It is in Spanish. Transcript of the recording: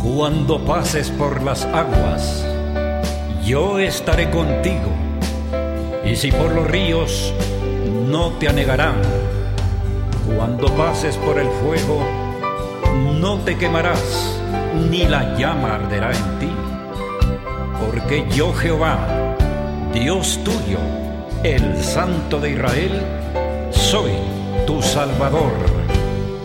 Cuando pases por las aguas, yo estaré contigo, y si por los ríos, no te anegarán. Cuando pases por el fuego, no te quemarás, ni la llama arderá en ti. Porque yo, Jehová, Dios tuyo, el Santo de Israel, soy tu Salvador.